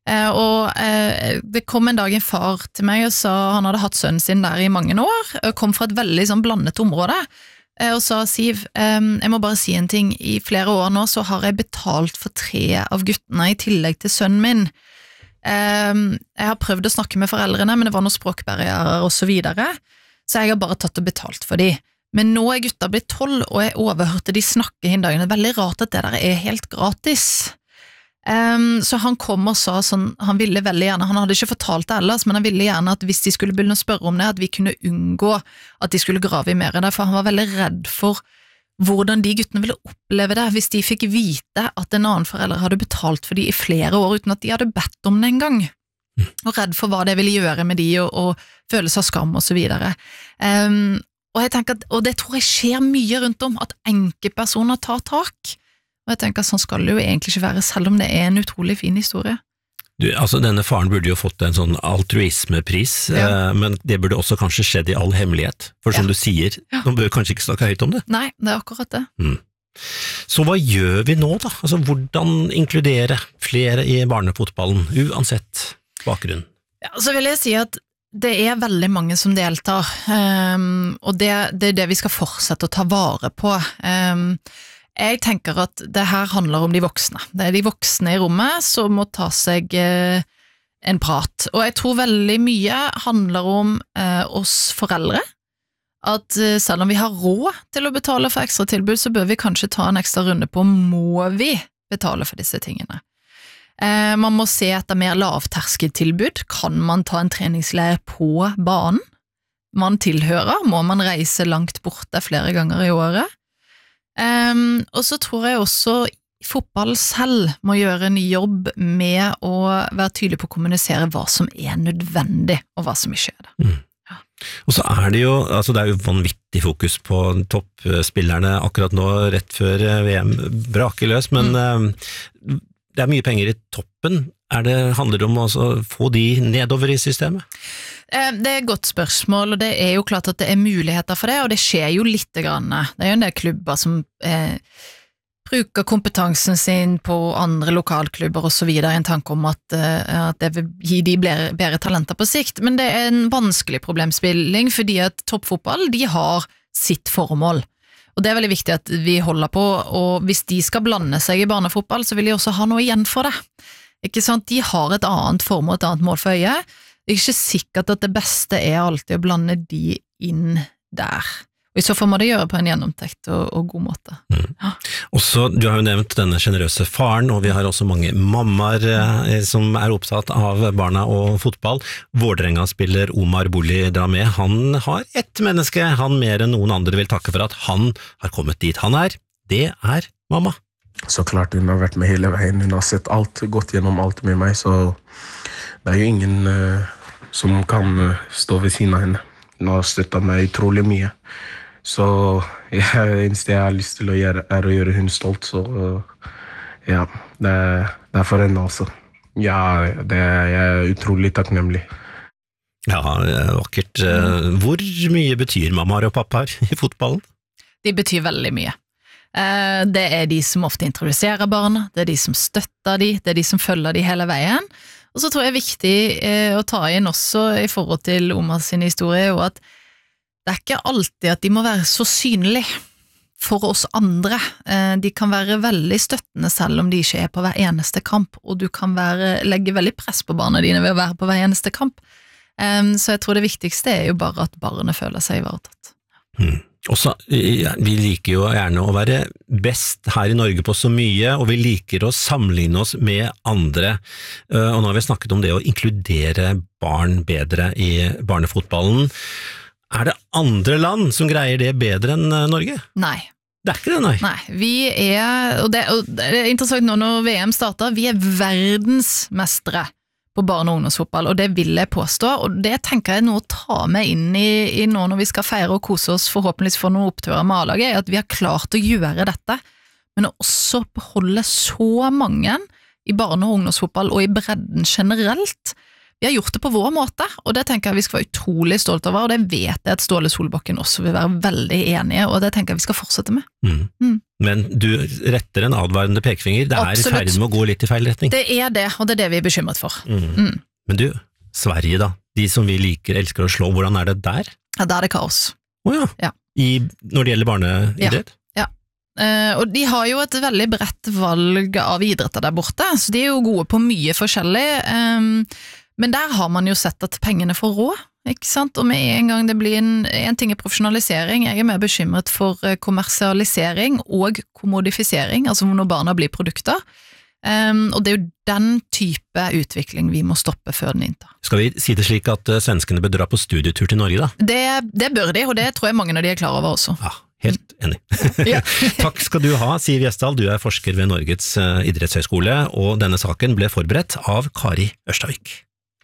Det kom en dag en far til meg og sa han hadde hatt sønnen sin der i mange år, og kom fra et veldig sånn blandet område, og sa Siv, jeg må bare si en ting, i flere år nå så har jeg betalt for 3 av guttene i tillegg til sønnen min. Jeg har prøvd å snakke med foreldrene, men det var noen språkbarrierer og så videre, så jeg har bare tatt og betalt for de. Men nå gutta blitt 12, og jeg overhørte de snakke en dag. Det veldig rart at det der helt gratis. Så han kom og sa sånn, han ville veldig gjerne, han hadde ikke fortalt det ellers, men han ville gjerne at hvis de skulle begynne å spørre om det, at vi kunne unngå at de skulle grave i mer av det, for han var veldig redd for hvordan de guttene ville oppleve det hvis de fikk vite at en annen forelder hadde betalt for de i flere år uten at de hadde bedt om det en gang. Og redd for hva det ville gjøre med de og følelse av skam og så videre. Og jeg tenker og det tror jeg skjer mye rundt om, at enkeltpersoner tar tak. Og jeg tenker sånn skal det jo egentlig ikke være, selv om det en utrolig fin historie. Altså denne faren burde jo fått en sånn altruismepris, men det burde også kanskje skjedd i all hemmelighet, for som du sier, man bør kanskje ikke snakke høyt om det. Nei, det akkurat det. Så hva gjør vi nå da? Altså hvordan inkludere flere i barnefotballen, uansett bakgrunn? Ja, så vil jeg si at det veldig mange som deltar, og det det vi skal fortsette å ta vare på. Jeg tenker at det her handler om de voksne. Det de voksne i rommet som må ta seg en prat. Og jeg tror veldig mye handler om oss foreldre. At selv om vi har råd til å betale for ekstra tilbud, så bør vi kanskje ta en ekstra runde på må vi betale for disse tingene. Man må se etter mer lavterskeltilbud. Kan man ta en treningsleir på banen man tilhører? Må man reise langt borte flere ganger i året? Og så tror jeg også fotball selv må gjøre en jobb med å være tydelig på å kommunisere hva som nødvendig, og hva som ikke det. Og så det jo, altså det jo vanvittig fokus på toppspillerne akkurat nå, rett før VM braker løs, men det mye penger i toppen. Handler det om å få de nedover i systemet? Det et godt spørsmål, og det jo klart at det muligheter for det, og det skjer jo litt grann. Det jo en del klubber som bruker kompetansen sin på andre lokalklubber og så videre, en tanke om at det vil gi de bedre talenter på sikt, men det en vanskelig problemspilling, fordi at toppfotball, de har sitt formål. Og det veldig viktig at vi holder på, og hvis de skal blande seg i barnefotball, så vil de også ha noe igjen for det. Ikke sant? De har et annet formål, et annet mål for øye. Det ikke sikkert at det beste alltid å blande de inn der. Og i så fall må det gjøre på en gjennomtenkt og god måte. Ja. Også, du har jo nevnt denne generøse faren, og vi har også mange mammaer som opptatt av barna og fotball. Vålerenga-spiller Omar Bolli Dramé, han har ett menneske han mer enn noen andre vil takke for at han har kommet dit han det mamma. Så klart hun har vært med hele veien, hun har sett alt, gått gjennom alt med meg, så det jo ingen som kan stå ved siden av henne. Hun har støttet meg utrolig mye. Så det eneste jeg har lyst til å gjøre å gjøre hun stolt, så ja, det for henne også. Ja, jeg utrolig takknemlig. Ja, vakkert. Hvor mye betyr mammaer og pappaer i fotballen? De betyr veldig mye. Det de som ofte introduserer barna, det de som støtter de, det de som følger de hele veien. Og så tror jeg viktig å ta inn også i forhold til Omar sin historie, og at det ikke alltid at de må være så synlige for oss andre. De kan være veldig støttende selv om de ikke på hver eneste kamp, og du kan legge veldig press på barna dine ved å være på hver eneste kamp. Så jeg tror det viktigste jo bare at barnet føler seg ivaretatt. Også, vi liker jo gjerne å være best her i Norge på så mye, og vi liker å sammenligne oss med andre. Og nå har vi snakket om det å inkludere barn bedre i barnefotballen. Det andre land som greier det bedre enn Norge? Nei. Det ikke det, nei? Nei, vi og det interessant nå når VM starter, vi verdensmestere på barne- og ungdomsfotball, og det vil jeg påstå, og det tenker jeg nå å ta med inn i nå når vi skal feire og kose oss, forhåpentligvis få noen oppturer med A-laget, at vi har klart å gjøre dette, men å også beholde så mange i barne- og ungdomsfotball og i bredden generelt. Vi har gjort det på vår måte, og det tenker jeg vi skal være utrolig stolt over, og det vet jeg at Ståle Solbakken også vil være veldig enige, og det tenker jeg vi skal fortsette med. Men du retter en advarende pekefinger, det i ferd med å gå litt i feil retning. Det det, og det det vi bekymret for. Men du, Sverige da, de som vi liker, elsker å slå, hvordan det der? Ja, der det kaos. Ja. Når det gjelder barneidrett? Ja. Og de har jo et veldig bredt valg av idretter der borte, så de jo gode på mye forskjellig, men der har man jo sett at pengene får råd, ikke sant? Og med en gang det blir en ting profesjonalisering, jeg mer bekymret for kommersialisering og kommodifisering, altså når barna blir produkter, og det jo den type utvikling vi må stoppe før den inntar. Skal vi si det slik at svenskene bør dra på studietur til Norge da? Det bør de, og det tror jeg mange av de klar over også. Ja. Helt enig. Takk skal du ha, Siv Gjesdal, du forsker ved Norges idrettshøyskole, og denne saken ble forberedt av Kari Ørstavik.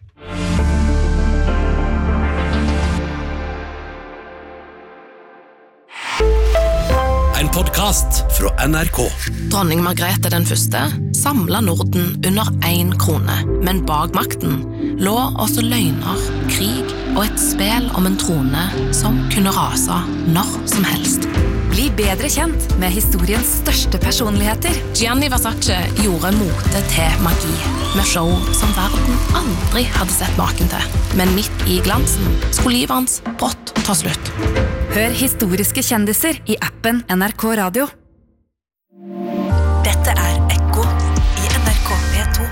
En podcast fra NRK. Dronning Margrethe den første samlet Norden under 1 krone, men bak makten lå også løgner, krig og et spel om en trone som kunne rase når som helst. Bli bedre kjent med historiens største personligheter. Gianni Versace gjorde mote til magi, med show som verden aldri hadde sett maken til. Men midt i glansen skulle livet hans brått ta slutt. Hør historiske kjendiser i appen NRK Radio. Dette Ekko i NRK P2.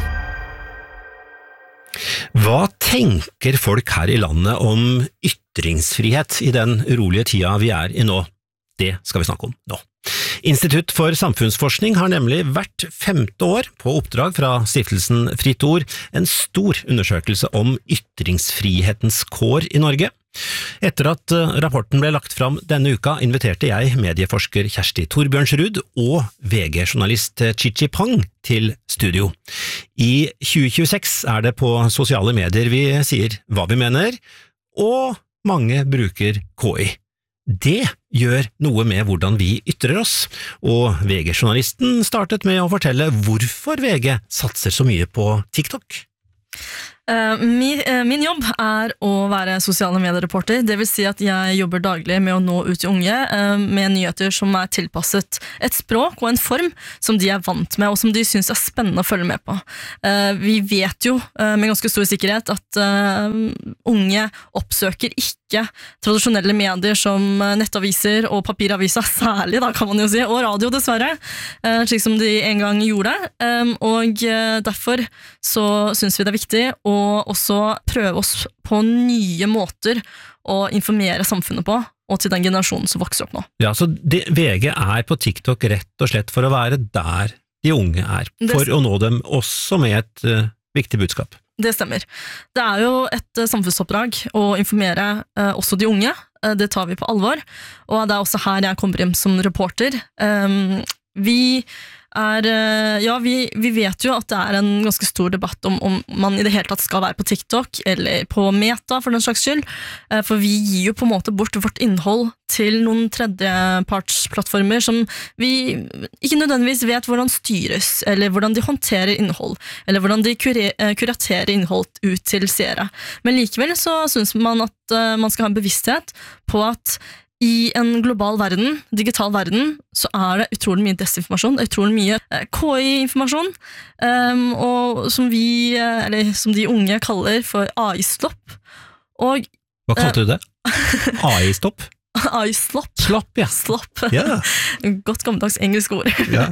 Hva tenker folk her i landet om ytringsfrihet i den urolige tida vi i nå? Det skal vi snakke om nå. Institutt for samfunnsforskning har nemlig hvert 5. år på oppdrag fra stiftelsen Fritt Ord en stor undersøkelse om ytringsfrihetens kår i Norge. Etter at rapporten ble lagt fram denne uka, inviterte jeg medieforsker Kjersti Torbjørnsrud og VG-journalist Chichi Pang til studio. I 2026 det på sosiale medier vi sier hva vi mener, og mange bruker KI. Det gjør noe med hvordan vi ytrer oss, og VG-journalisten startet med å fortelle hvorfor VG satser så mye på TikTok. Min jobb å være sosiale mediereporter, det vil si at jeg jobber daglig med å nå ut til unge med nyheter som tilpasset et språk og en form som de vant med og som de synes spennende å følge med på. Vi vet jo med ganske stor sikkerhet at unge oppsøker ikke tradisjonelle medier som nettaviser og papiraviser, særlig da kan man jo si, og radio dessverre, slik som de en gang gjorde, og derfor så synes vi det viktig og også prøve oss på nye måter å informere samfunnet på, og til den generasjonen som vokser opp nå. Ja, så VG på TikTok rett og slett for å være der de unge for å nå dem også med et viktig budskap. Det stemmer. Det jo et samfunnsoppdrag å informere også de unge, det tar vi på alvor, og det også her jeg kommer inn som reporter. Vi vet jo at det en ganske stor debatt om man i det hele tatt skal være på TikTok eller på Meta for den slags skyld, for vi gir jo på en måte bort vårt innhold til noen tredjepartsplattformer som vi ikke nødvendigvis vet hvordan styres, eller hvordan de håndterer innhold, eller hvordan de kuraterer innhold ut til seere. Men likevel så synes man at man skal ha en bevissthet på at i en global verden, digital verden, så det utrolig mye desinformasjon, det utrolig mye KI-informasjon, og som som de unge kaller for AI-slopp. Hva kalte du det? AI-stopp? AI-slopp. Slopp, ja. Slopp. Yeah. Godt gammeldags engelsk ord. Yeah.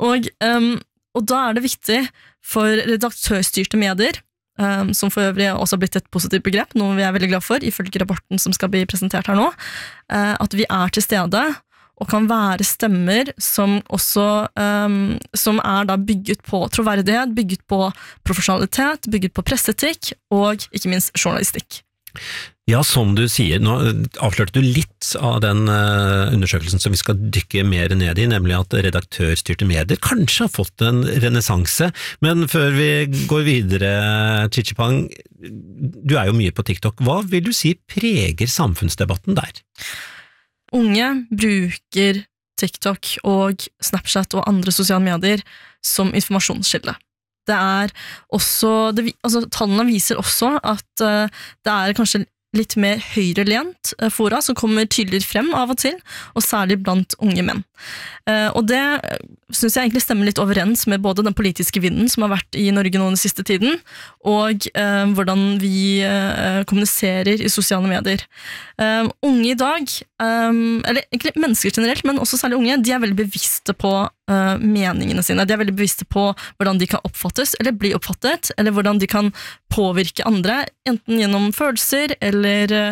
Og da det viktig for redaktørstyrte medier, som for øvrig også har blitt et positivt begrep, noe vi veldig glad for, ifølge rapporten som skal bli presentert her nå, at vi til stede og kan være stemmer som også som da bygget på troverdighet, bygget på profesjonalitet, bygget på presseetikk og ikke minst journalistikk. Ja, som du sier, nå avslørte du litt av den undersøkelsen som vi skal dykke mer ned i, nemlig at redaktørstyrte medier kanskje har fått en renessanse, men før vi går videre, Chichi Pang, du jo mye på TikTok, hva vil du si preger samfunnsdebatten der? Unge bruker TikTok og Snapchat og andre sosiale medier som informasjonskilde. Det også, tallene viser også at det kanskje litt mer høyrelent fora som kommer tydeligere frem av og til, og særlig blant unge menn. Og det synes jeg egentlig stemmer litt overens med både den politiske vinden som har vært i Norge nå den siste tiden, og hvordan vi kommuniserer i sosiale medier. Unge i dag, eller egentlig mennesker generelt, men også særlig unge, de veldig bevisste på meningene sine. De veldig bevisste på hvordan de kan oppfattes, eller bli oppfattet, eller hvordan de kan påvirke andre, enten gjennom følelser, eller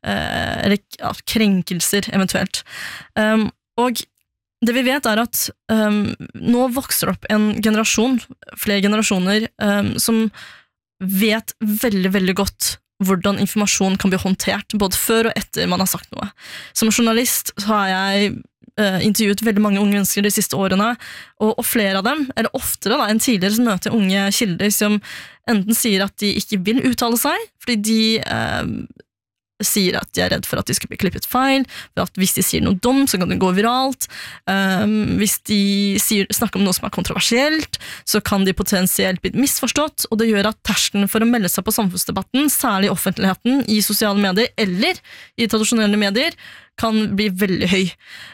krenkelser eventuelt. Og det vi vet at nå vokser opp en generasjon, flere generasjoner, som vet veldig, veldig godt hvordan informasjon kan bli håndtert, både før og etter man har sagt noe. Som journalist så har jeg intervjuet veldig mange unge mennesker de siste årene, og flere av dem, eller oftere enn tidligere, så møter jeg unge kilder som enten sier at de ikke vil uttale seg, fordi de sier at de redd for at de skal bli klippet feil, for at hvis de sier noe dumt, så kan det gå viralt. Hvis de snakker om noe som kontroversielt, så kan de potensielt bli misforstått, og det gjør at terskelen for å melde seg på samfunnsdebatten, særlig i offentligheten, i sosiale medier, eller i tradisjonelle medier, kan bli veldig høy.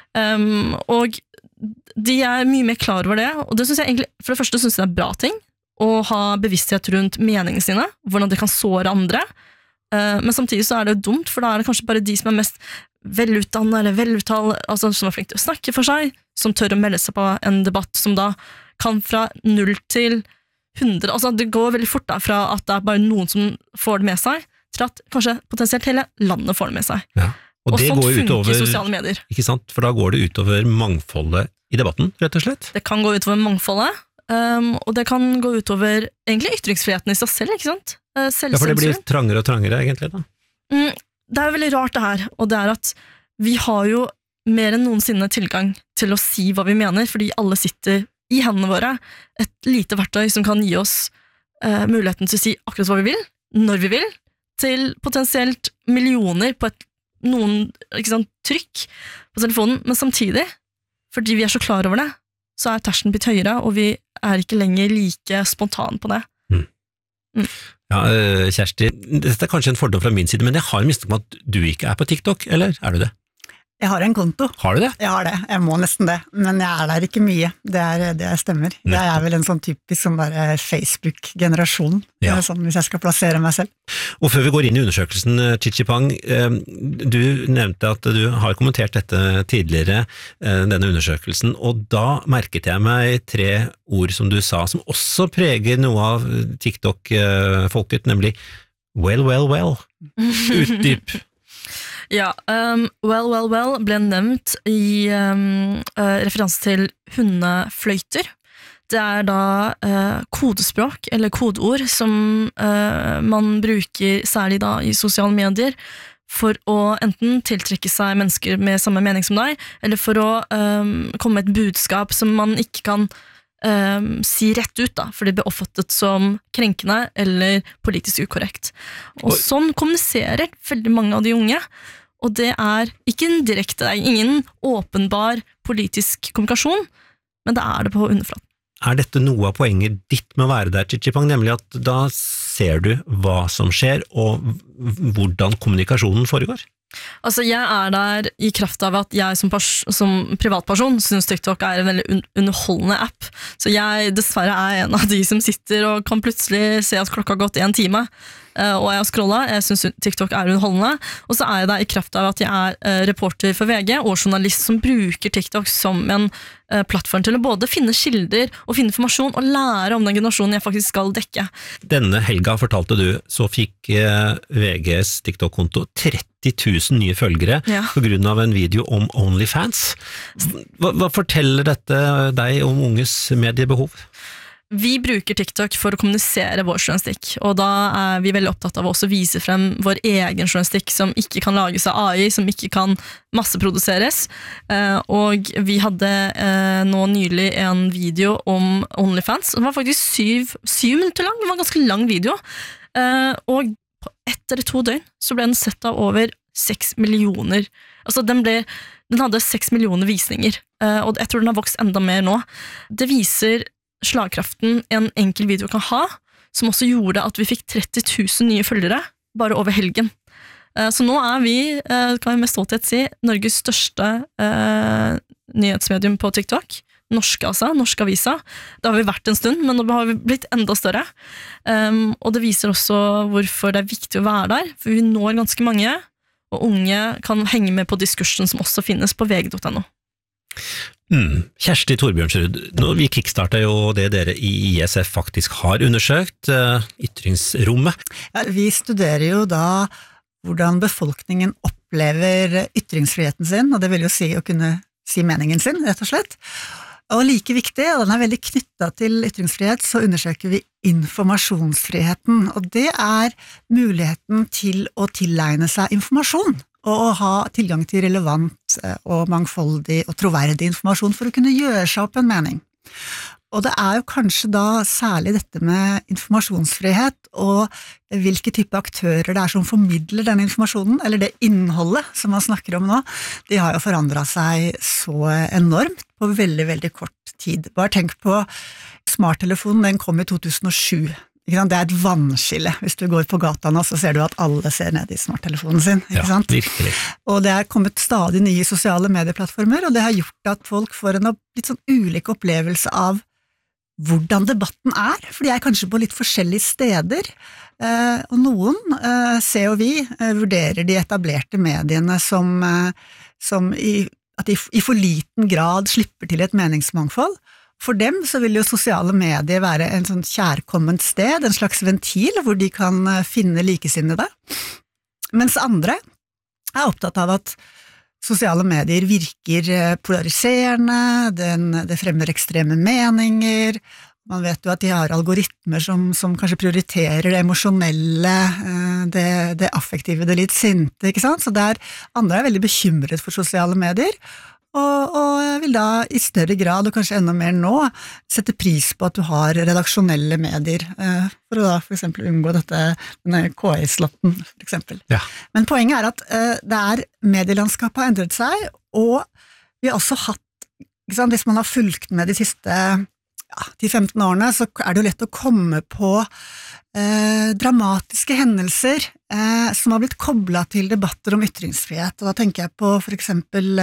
Og de mye mer klar over det, og det synes jeg egentlig, for det første synes jeg det bra ting, å ha bevissthet rundt meningene sine, hvordan de kan såre andre, men samtidig så det jo dumt, for da det kanskje bare de som mest velutdannet eller veluttalt, altså som flink til å snakke for seg, som tør å melde seg på en debatt som da kan fra 0 til 100, altså det går veldig fort da, fra at det bare noen som får det med seg, til at kanskje potensielt hele landet får det med seg. Ja. Og det sånt går utover sosiale medier. Ikke sant? For da går det utover mangfoldet i debatten, rett og slett? Det kan gå utover mangfoldet, og det kan gå utover egentlig ytringsfriheten i seg selv, ikke sant? Ja, for det blir trangere og trangere egentlig da? det er veldig rart det her, og det er at vi har jo mer enn noensinne tilgang til å si hva vi mener, fordi alle sitter i hendene våre, et lite verktøy som kan gi oss muligheten til å si akkurat hva vi vil, når vi vil, til potensielt millioner på noen trykk på telefonen, men samtidig, fordi vi er så klar over det, så er terskelen blitt høyere, og vi er ikke lenger like spontan på det. Ja, Kjersti, dette er kanskje en fordom fra min side, men jeg har mistanke om at du ikke er på TikTok, eller er du det? Jeg har en konto. Har du det? Jeg har det, jeg må nesten det, men jeg er der ikke mye, det stemmer. Jeg er vel en sånn typisk som bare Facebook-generasjon, sånn, hvis jeg skal plassere meg selv. Og før vi går inn i undersøkelsen, Chi Pang, du nevnte at du har kommentert dette tidligere, denne undersøkelsen, og da merket jeg meg 3 ord som du sa, som også preger noe av TikTok-folket, nemlig well, well, well. Utdyp. Ja, well ble nevnt i referanse til hundefløyter. Det er da kodespråk, eller kodeord, som man bruker særlig da i sosiale medier, for å enten tiltrekke seg mennesker med samme mening som deg, eller for å komme med et budskap som man ikke kan si rett ut da, for det blir oppfattet som krenkende eller politisk ukorrekt. Og sånn kommuniserer veldig mange av de unge, og det er ikke en direkte, det er ingen åpenbar politisk kommunikasjon, men det er det på underflaten. Er dette noe av poenget ditt med å være der, Chi Pang, nemlig at da ser du hva som skjer, og hvordan kommunikasjonen foregår? Altså, jeg er der i kraft av at jeg som privatperson synes TikTok er en veldig underholdende app, så jeg dessverre er en av de som sitter og kan plutselig se at klokka har gått 1 time, og jeg har scrollet. Jeg synes TikTok er underholdende, og så er jeg der i kraft av at jeg er reporter for VG og journalist som bruker TikTok som en plattform til å både finne kilder og finne informasjon og lære om den generasjonen jeg faktisk skal dekke. Denne helga, fortalte du, så fikk VGs TikTok-konto 30 000 nye følgere på grunn av en video om OnlyFans. Hva forteller dette deg om unges mediebehov? Vi bruker TikTok for å kommunisere vår journalistikk, og da er vi veldig opptatt av å også vise frem vår egen journalistikk som ikke kan lages av AI, som ikke kan masseproduseres. Og vi hadde nå nylig en video om OnlyFans, den var faktisk 7 minutter lang, den var en ganske lang video, og på 1 eller 2 døgn så ble den sett av over 6 millioner. Altså den hadde 6 millioner visninger, og jeg tror den har vokst enda mer nå. Det viser slagkraften en enkel video kan ha, som også gjorde at vi fikk 30 000 nye følgere bare over helgen. Så nå er vi, kan vi med stolthet si, Norges største nyhetsmedium på TikTok. Norske avisa. Det har vi vært en stund, men nå har vi blitt enda større. Og det viser også hvorfor det er viktig å være der, for vi når ganske mange, og unge kan henge med på diskursen som også finnes på vg.no. Kjersti Torbjørnsrud, vi kickstartet jo det dere i ISF faktisk har undersøkt, ytringsrommet. Ja, vi studerer jo da hvordan befolkningen opplever ytringsfriheten sin, og det vil jo si å kunne si meningen sin, rett og slett. Og like viktig, og den er veldig knyttet til ytringsfrihet, så undersøker vi informasjonsfriheten, og det er muligheten til å tilegne seg informasjon, og å ha tilgang til relevant og mangfoldig og troverdig informasjon for å kunne gjøre seg opp en mening. Og det er jo kanskje da særlig dette med informasjonsfrihet og hvilke type aktører det er som formidler denne informasjonen, eller det innholdet som man snakker om nå, de har jo forandret seg så enormt på veldig, veldig kort tid. Bare tenk på smarttelefonen, den kom i 2007. Det er et vannskille. Hvis du går på gata nå, så ser du at alle ser ned i smarttelefonen sin. Ikke sant? Virkelig. Og det er kommet stadig nye sosiale medieplattformer, og det har gjort at folk får en litt sånn ulik opplevelse av hvordan debatten er, for de er kanskje på litt forskjellige steder, og noen, ser og vi, vurderer de etablerte mediene som at de i for liten grad slipper til et meningsmangfold. For dem så vil jo sosiale medier være en sånn kjærkomment sted, en slags ventil hvor de kan finne likesinnede, mens andre er opptatt av at sosiale medier virker polariserende, det fremmer ekstreme meninger, Man vet jo at de har algoritmer som kanskje prioriterer det emosjonelle, det affektive, det litt sinte, ikke sant? Så andre er veldig bekymret for sosiale medier, og jeg vil da i større grad, og kanskje enda mer nå, sette pris på at du har redaksjonelle medier, for å da for eksempel unngå denne KI-slotten, for eksempel. Ja. Men poenget er at medielandskapet har endret seg, og vi har også hatt, ikke sant, hvis man har fulgt med de siste 10-15 årene, så er det jo lett å komme på dramatiske hendelser som har blitt koblet til debatter om ytringsfrihet, og da tenker jeg på for eksempel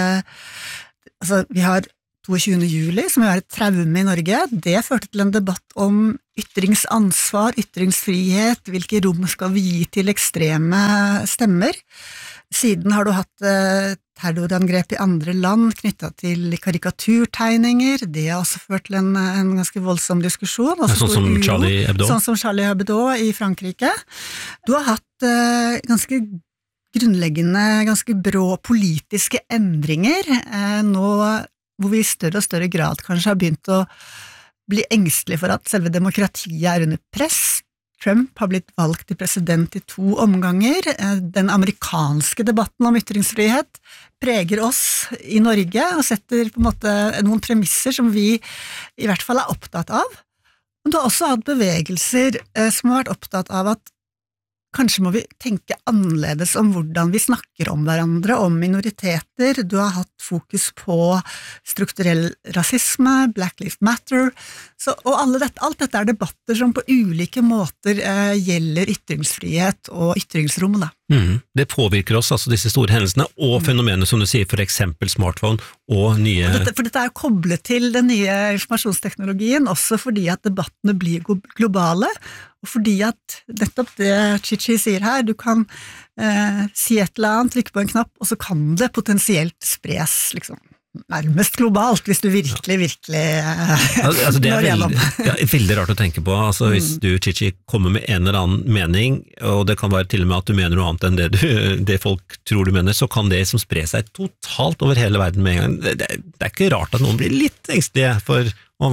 vi har 22. juli, som er et traume i Norge. Det førte til en debatt om ytringsansvar, ytringsfrihet, hvilke rom skal vi gi til ekstreme stemmer. Siden har du hatt terrorangrep i andre land knyttet til karikaturtegninger. Det har også ført til en ganske voldsom diskusjon. Sånn som Charlie Hebdo? Sånn som Charlie Hebdo i Frankrike. Du har hatt ganske grunnleggende, ganske brå politiske endringer, nå hvor vi i større og større grad kanskje har begynt å bli engstelige for at selve demokratiet er under press. Trump har blitt valgt til president i 2 omganger. Den amerikanske debatten om ytringsfrihet preger oss i Norge og setter på en måte noen premisser som vi i hvert fall er opptatt av. Men du har også hatt bevegelser som har vært opptatt av at kanskje må vi tenke annerledes om hvordan vi snakker om hverandre, om minoriteter. Du har hatt fokus på strukturell rasisme, Black Lives Matter, og alt dette er debatter som på ulike måter gjelder ytringsfrihet og ytringsrom. Da. Det påvirker oss, altså disse store hendelsene, og fenomener som du sier, for eksempel smartphone og nye... For dette er jo koblet til den nye informasjonsteknologien, også fordi at debattene blir globale, og fordi at nettopp det Chichi sier her, du kan si et eller annet, trykke på en knapp, og så kan det potensielt spres liksom, nærmest globalt, hvis du virkelig altså, det er veldig rart å tenke på, altså, hvis du, Chichi, kommer med en eller annen mening, og det kan være til og med at du mener noe annet enn det folk tror du mener, så kan det som spre seg totalt over hele verden med en gang. Det er ikke rart at noen blir litt engstelige for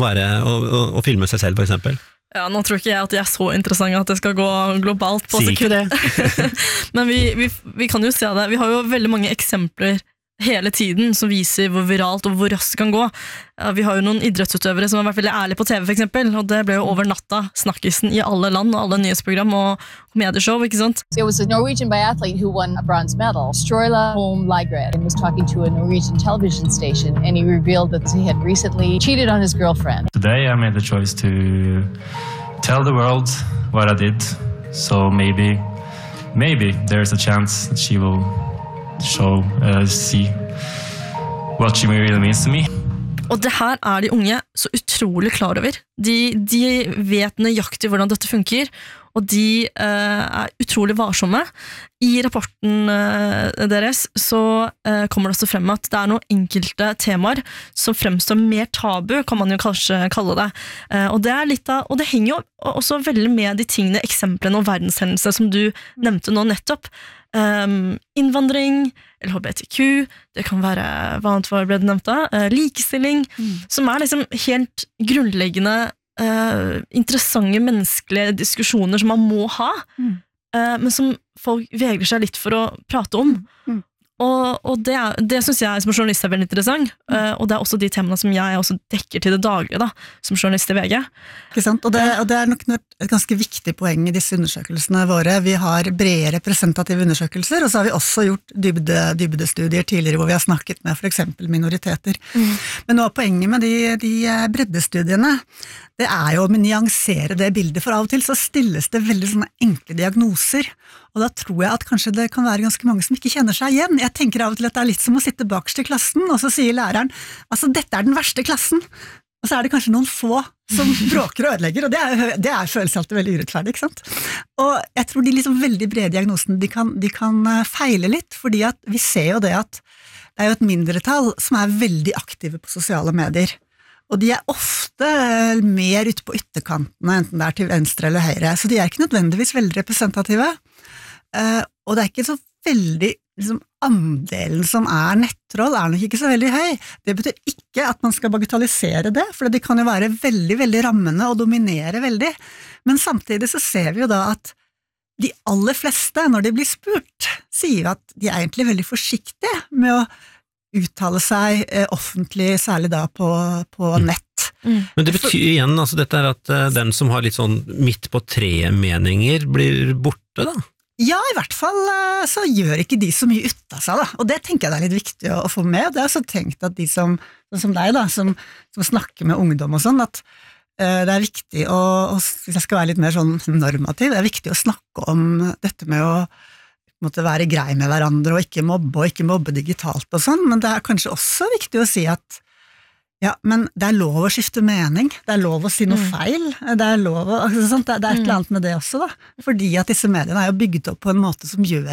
å filme seg selv, for eksempel. Ja, nå tror ikke jeg at de er så interessante at det skal gå globalt på sekund. Si ikke det. Men vi kan jo se det. Vi har jo veldig mange eksempler hele tiden som viser hvor viralt og hvor raskt det kan gå. Vi har jo noen idrettsutøvere som har vært veldig ærlige på TV for eksempel, og det ble jo over natta snakkisen i alle land og alle nyhetsprogram og medieshow, ikke sant? It was a Norwegian biathlete who won a bronze medal, Sturla Holm Lagerud, and was talking to a Norwegian television station, and he revealed that he had recently cheated on his girlfriend. Today I made the choice to tell the world what I did, so maybe there's a chance that she will see what she really means to me. Og det her er de unge så utrolig klar over. De vet nøyaktig hvordan dette funker, og de er utrolig varsomme. I rapporten deres så kommer det også frem at det er noen enkelte temaer som fremstår mer tabu, kan man jo kanskje kalle det. Og det er litt og det henger jo også veldig med de tingene, eksemplene og verdenshendelser som du nevnte nå nettopp. Innvandring, LHBTQ, det kan være, hva annet ble det nevnt da? Likestilling, som er liksom helt grunnleggende interessante menneskelige diskusjoner som man må ha, men som folk vegrer seg litt for å prate om. Og det synes jeg som journalist er veldig interessant, og det er også de temaene som jeg også dekker til det daglige da, som journalist i VG. Ikke sant? Og det er nok et ganske viktig poeng i disse undersøkelsene våre. Vi har brede representative undersøkelser, og så har vi også gjort dybdestudier tidligere hvor vi har snakket med for eksempel minoriteter. Men nå er poenget med de breddestudiene, det er jo å nyansere det bildet, for av og til så stilles det veldig sånne enkle diagnoser, og da tror jeg at kanskje det kan være ganske mange som ikke kjenner seg igjen. Jeg tenker av og til at det er litt som å sitte bakerst i klassen, og så sier læreren, altså dette er den verste klassen, og så er det kanskje noen få som bråker og ødelegger, og det føles alltid veldig urettferdig, ikke sant? Og jeg tror de liksom veldig brede diagnosene, de kan feile litt, fordi at vi ser jo det at det er jo et mindretall som er veldig aktive på sosiale medier, og de er ofte mer ute på ytterkantene, enten det er til venstre eller høyre, så de er ikke nødvendigvis veldig representative, og det er ikke så veldig liksom, andelen som nettroll nok ikke så veldig høy. Det betyr ikke at man skal bagatellisere det, for de kan jo være veldig, veldig rammende og dominere veldig. Men samtidig så ser vi jo da at de aller fleste, når de blir spurt, sier at de egentlig veldig forsiktige med å uttale seg offentlig, særlig da på nett. Men det betyr igjen, altså dette at den som har litt sånn midt på treet-meninger blir borte da? Ja, i hvert fall så gjør ikke de så mye ut av seg da, og det tenker jeg det litt viktig å få med, og det har jeg også tenkt at de som deg da, som snakker med ungdom og sånn, at det viktig hvis jeg skal være litt mer sånn normativ, det viktig å snakke om dette med å måtte være grei med hverandre og ikke mobbe digitalt og sånn, men det kanskje også viktig å si at ja, men det lov å skifte mening, det lov å si noe feil, det lov å, det et eller annet med det også da, fordi at disse mediene jo bygget opp på en måte som gjør